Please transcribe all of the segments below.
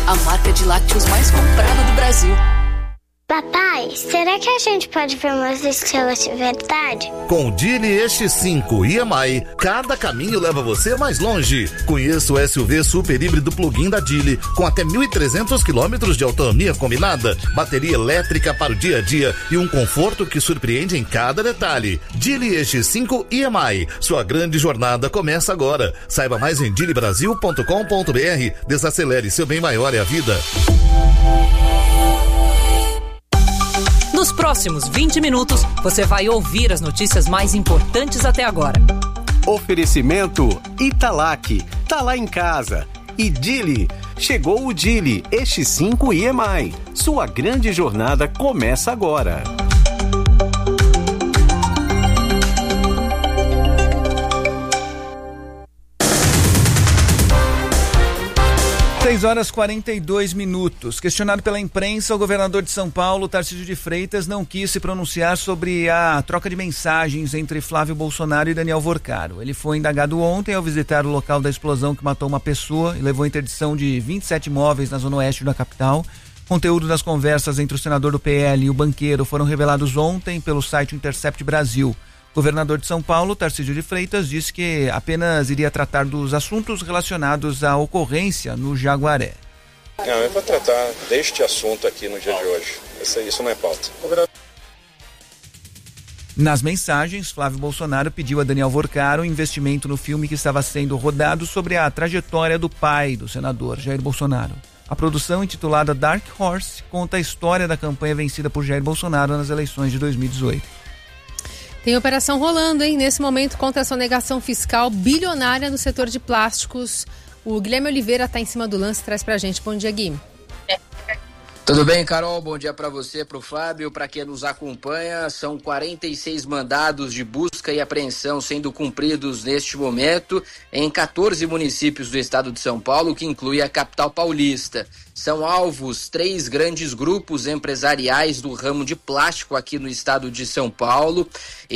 a marca de lácteos mais comprada do Brasil. Papai, será que a gente pode ver umas estrelas de verdade? Com o Geely X5 EMI, cada caminho leva você mais longe. Conheça o SUV super híbrido plug-in da Geely, com até 1.300 km de autonomia combinada, bateria elétrica para o dia a dia e um conforto que surpreende em cada detalhe. Geely X5 EMI, sua grande jornada começa agora. Saiba mais em geelybrasil.com.br. Desacelere, seu bem maior é a vida. Nos próximos 20 minutos, você vai ouvir as notícias mais importantes até agora. Oferecimento Italac, tá lá em casa. E Geely, chegou o Geely X5 EMI. Sua grande jornada começa agora. 6h42. Questionado pela imprensa, o governador de São Paulo, Tarcísio de Freitas, não quis se pronunciar sobre a troca de mensagens entre Flávio Bolsonaro e Daniel Vorcaro. Ele foi indagado ontem ao visitar o local da explosão que matou uma pessoa e levou à interdição de 27 imóveis na zona oeste da capital. Conteúdo das conversas entre o senador do PL e o banqueiro foram revelados ontem pelo site Intercept Brasil. O governador de São Paulo, Tarcísio de Freitas, disse que apenas iria tratar dos assuntos relacionados à ocorrência no Jaguaré. Não, é para tratar deste assunto aqui no dia de hoje. Isso não é pauta. Nas mensagens, Flávio Bolsonaro pediu a Daniel Vorcaro investimento no filme que estava sendo rodado sobre a trajetória do pai do senador, Jair Bolsonaro. A produção, intitulada Dark Horse, conta a história da campanha vencida por Jair Bolsonaro nas eleições de 2018. Tem operação rolando, hein? Nesse momento, contra a sonegação fiscal bilionária no setor de plásticos. O Guilherme Oliveira está em cima do lance e traz pra gente. Bom dia, Gui. Tudo bem, Carol? Bom dia para você, para o Fábio, para quem nos acompanha. São 46 mandados de busca e apreensão sendo cumpridos neste momento em 14 municípios do estado de São Paulo, que inclui a capital paulista. São alvos 3 grandes grupos empresariais do ramo de plástico aqui no estado de São Paulo.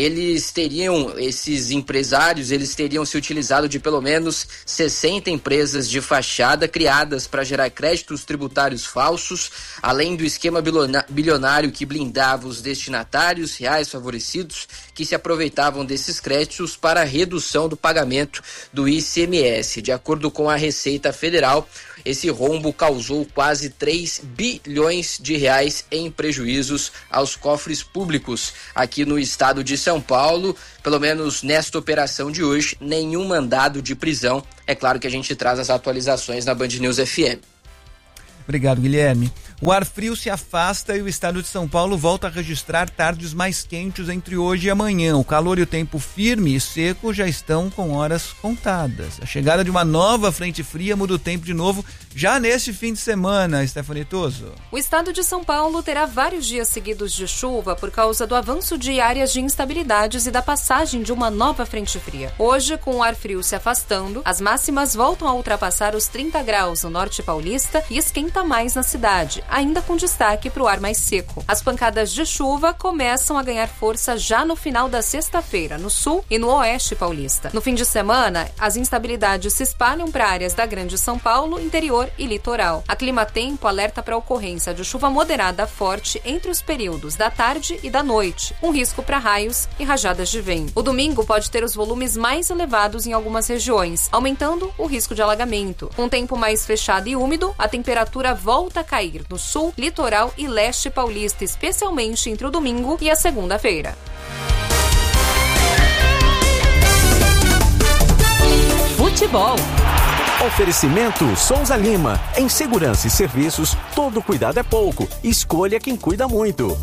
Esses empresários teriam se utilizado de pelo menos 60 empresas de fachada criadas para gerar créditos tributários falsos, além do esquema bilionário que blindava os destinatários reais favorecidos que se aproveitavam desses créditos para a redução do pagamento do ICMS. De acordo com a Receita Federal, esse rombo causou quase 3 bilhões de reais em prejuízos aos cofres públicos aqui no estado de São Paulo. Pelo menos nesta operação de hoje, nenhum mandado de prisão. É claro que a gente traz as atualizações na Band News FM. Obrigado, Guilherme. O ar frio se afasta e o estado de São Paulo volta a registrar tardes mais quentes entre hoje e amanhã. O calor e o tempo firme e seco já estão com horas contadas. A chegada de uma nova frente fria muda o tempo de novo já neste fim de semana, Stephanie Toso. O estado de São Paulo terá vários dias seguidos de chuva por causa do avanço de áreas de instabilidades e da passagem de uma nova frente fria. Hoje, com o ar frio se afastando, as máximas voltam a ultrapassar os 30 graus no norte paulista e esquenta mais na cidade, ainda com destaque para o ar mais seco. As pancadas de chuva começam a ganhar força já no final da sexta-feira, no sul e no oeste paulista. No fim de semana, as instabilidades se espalham para áreas da Grande São Paulo, interior e litoral. A Climatempo alerta para a ocorrência de chuva moderada a forte entre os períodos da tarde e da noite, com risco para raios e rajadas de vento. O domingo pode ter os volumes mais elevados em algumas regiões, aumentando o risco de alagamento. Com tempo mais fechado e úmido, a temperatura volta a cair no sul, litoral e leste paulista, especialmente entre o domingo e a segunda-feira. Futebol. Oferecimento Souza Lima. Em segurança e serviços, todo cuidado é pouco. Escolha quem cuida muito.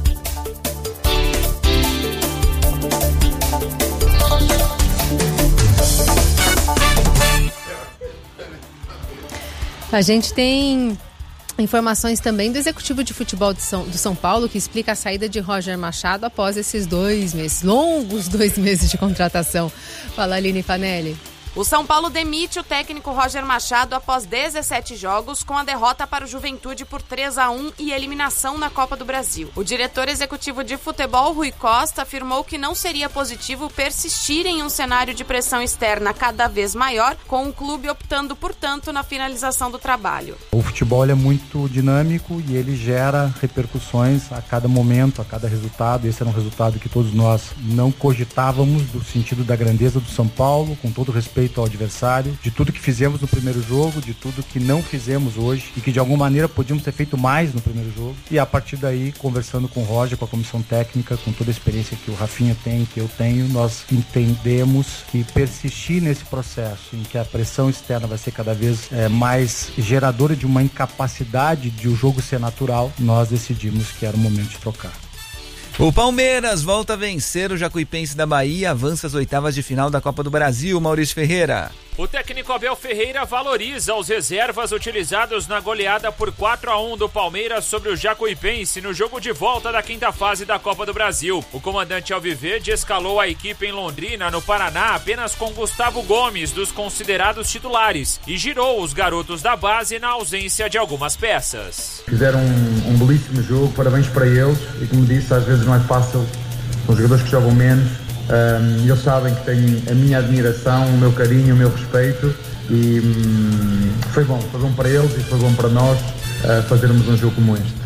A gente tem informações também do executivo de futebol do São Paulo, que explica a saída de Roger Machado após esses 2 meses, longos 2 meses de contratação. Fala, Aline Fanelli. O São Paulo demite o técnico Roger Machado após 17 jogos, com a derrota para o Juventude por 3-1 e eliminação na Copa do Brasil. O diretor executivo de futebol, Rui Costa, afirmou que não seria positivo persistir em um cenário de pressão externa cada vez maior, com o clube optando, portanto, na finalização do trabalho. O futebol é muito dinâmico e ele gera repercussões a cada momento, a cada resultado. Esse era um resultado que todos nós não cogitávamos, do sentido da grandeza do São Paulo, com todo respeito ao adversário, de tudo que fizemos no primeiro jogo, de tudo que não fizemos hoje e que de alguma maneira podíamos ter feito mais no primeiro jogo. E a partir daí, conversando com o Roger, com a comissão técnica, com toda a experiência que o Rafinha tem, que eu tenho, nós entendemos que persistir nesse processo em que a pressão externa vai ser cada vez mais geradora de uma incapacidade de o jogo ser natural, nós decidimos que era o momento de trocar. O Palmeiras volta a vencer o Jacuipense da Bahia, avança às oitavas de final da Copa do Brasil. Maurício Ferreira. O técnico Abel Ferreira valoriza os reservas utilizados na goleada por 4-1 do Palmeiras sobre o Jacuipense no jogo de volta da quinta fase da Copa do Brasil. O comandante Alviverde escalou a equipe em Londrina, no Paraná, apenas com Gustavo Gomes, dos considerados titulares, e girou os garotos da base na ausência de algumas peças. Fizeram um belíssimo jogo, parabéns para eles, e como disse, às vezes não é fácil com os jogadores que jogam menos. Eles sabem que têm a minha admiração, o meu carinho, o meu respeito, e foi bom para eles e foi bom para nós fazermos um jogo como este.